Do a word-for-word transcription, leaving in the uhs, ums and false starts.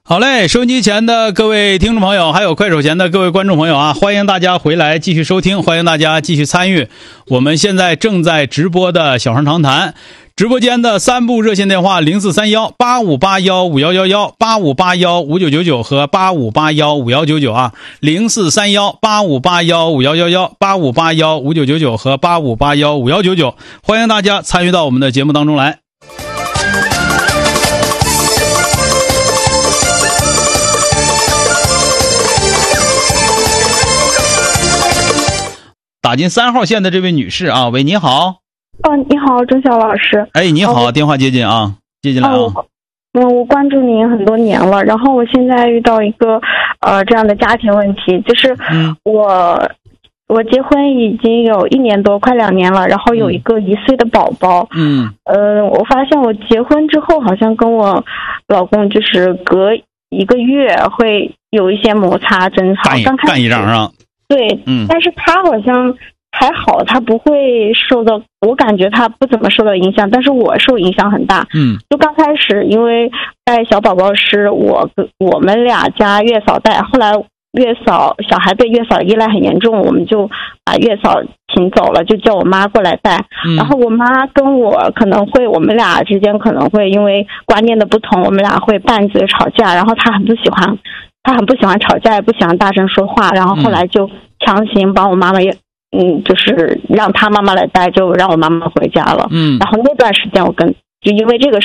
好嘞，收音机前的各位听众朋友，还有快手前的各位观众朋友啊，欢迎大家回来继续收听，欢迎大家继续参与我们现在正在直播的小声长谈。直播间的三部热线电话零四三幺八五八幺五幺幺幺、八五八幺五九九九和八五八幺五幺九九啊，零四三幺八五八幺五幺幺幺、八五八幺五九九九和八五八幺五幺九九，欢迎大家参与到我们的节目当中来。打进三号线的这位女士啊，喂，你好。 哦，你好，钟晓老师。 哎，你好，哦、电话接进啊，接进来啊。 嗯、哦，我关注您很多年了，然后我现在遇到一个呃这样的家庭问题，就是我、嗯、我结婚已经有一年多，快两年了，然后有一个一岁的宝宝。嗯。呃，我发现我结婚之后，好像跟我老公就是隔一个月会有一些摩擦争吵，刚开始干一仗啊。 对，嗯，但是他好像还好，他不会受到，我感觉他不怎么受到影响，但是我受影响很大。嗯，就刚开始因为带小宝宝是我我们俩家月嫂带，后来月嫂小孩对月嫂依赖很严重，我们就把月嫂请走了，就叫我妈过来带。嗯、然后我妈跟我可能会，我们俩之间可能会因为观念的不同，我们俩会拌嘴吵架，然后他很不喜欢。他很不喜欢吵架，也不喜欢大声说话，然后后来就强行帮我妈妈也，嗯，就是让他妈妈来带，就让我妈妈回家了。嗯，然后那段时间我跟就因为这个事